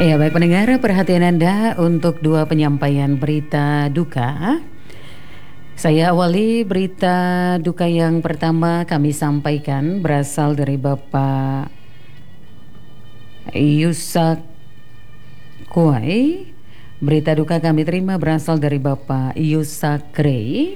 Ya baik pendengar, perhatian Anda untuk dua penyampaian berita duka. Saya awali berita duka yang pertama kami sampaikan berasal dari Bapak Yusak Kuai. Berita duka kami terima berasal dari Bapak Yusak Krei.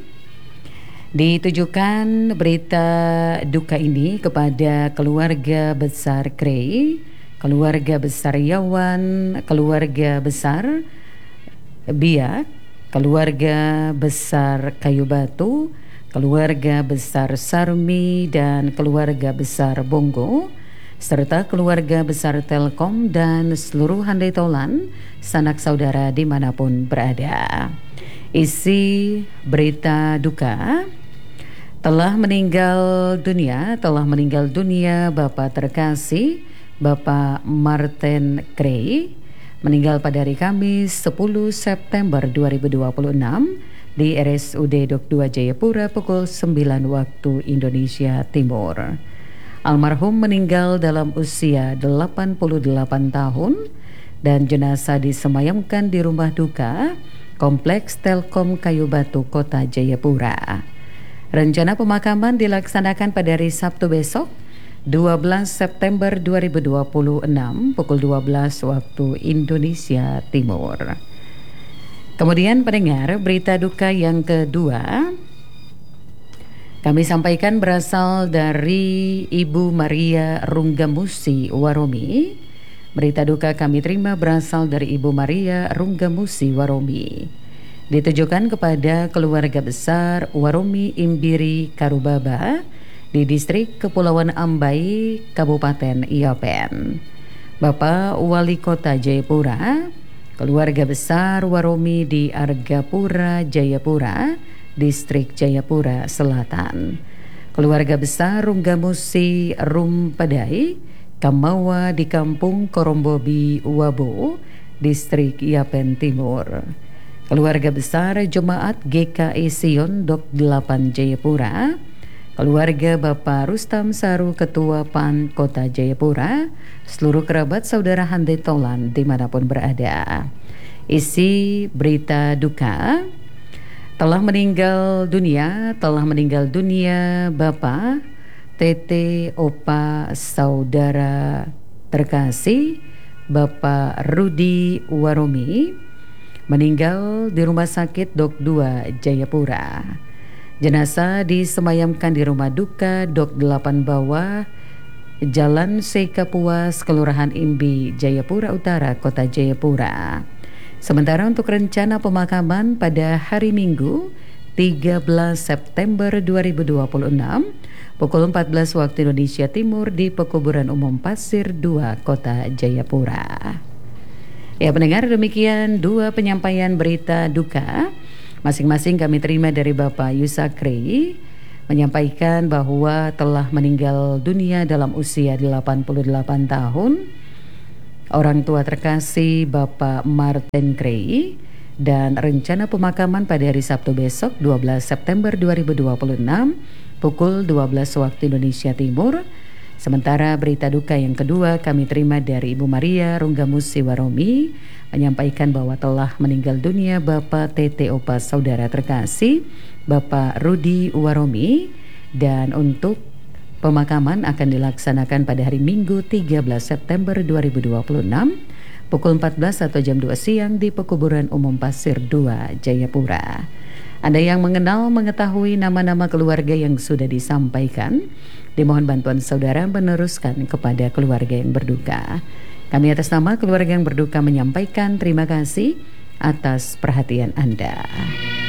Ditujukan berita duka ini kepada keluarga besar Krei, keluarga besar Yawan, keluarga besar Biak, keluarga besar Kayu Batu, keluarga besar Sarmi dan keluarga besar Bongo, serta keluarga besar Telkom dan seluruh handai tolan sanak saudara dimanapun berada. Isi berita duka: telah meninggal dunia Bapak terkasih Bapak Martin Krei, meninggal pada hari Kamis 10 September 2026 di RSUD Dok 2 Jayapura pukul 9 waktu Indonesia Timur. Almarhum meninggal dalam usia 88 tahun dan jenazah disemayamkan di rumah duka Kompleks Telkom Kayu Batu, Kota Jayapura. Rencana pemakaman dilaksanakan pada hari Sabtu besok 12 September 2026 pukul 12 waktu Indonesia Timur. Kemudian pendengar, berita duka yang kedua kami sampaikan berasal dari Ibu Maria Runggamusi Waromi. Berita duka kami terima berasal dari Ibu Maria Runggamusi Waromi. Ditujukan kepada keluarga besar Waromi Imbiri Karubaba di distrik Kepulauan Ambai, Kabupaten Iapen. Bapak Wali Kota Jayapura, keluarga besar Waromi di Argapura, Jayapura, distrik Jayapura Selatan. Keluarga besar Runggamusi Rumpadai, Kamawa di Kampung Korombobi Wabo, distrik Iapen Timur. Keluarga besar Jemaat GKI Sion Dok 8 Jayapura, keluarga Bapak Rustam Saru Ketua PAN Kota Jayapura, seluruh kerabat saudara handai tolan dimanapun berada. Isi berita duka: telah meninggal dunia Bapak Tete Opa saudara terkasih Bapak Rudi Waromi, meninggal di Rumah Sakit Dok 2 Jayapura. Jenazah disemayamkan di rumah duka Dok 8 Bawah, Jalan Sekapuas, Kelurahan Imbi, Jayapura Utara, Kota Jayapura. Sementara untuk rencana pemakaman pada hari Minggu 13 September 2026 pukul 14 waktu Indonesia Timur di Pekuburan Umum Pasir 2, Kota Jayapura. Ya pendengar, demikian dua penyampaian berita duka. Masing-masing kami terima dari Bapak Yusak Krei, menyampaikan bahwa telah meninggal dunia dalam usia 88 tahun orang tua terkasih Bapak Martin Krei, dan rencana pemakaman pada hari Sabtu besok 12 September 2026 pukul 12 waktu Indonesia Timur. Sementara berita duka yang kedua kami terima dari Ibu Maria Runggamusi Waromi, menyampaikan bahwa telah meninggal dunia Bapak Tete Opa saudara terkasih Bapak Rudi Waromi, dan untuk pemakaman akan dilaksanakan pada hari Minggu 13 September 2026 pukul 14 atau jam 2 siang di Pekuburan Umum Pasir 2 Jayapura. Anda yang mengetahui nama-nama keluarga yang sudah disampaikan, dimohon bantuan saudara meneruskan kepada keluarga yang berduka. Kami atas nama keluarga yang berduka menyampaikan terima kasih atas perhatian Anda.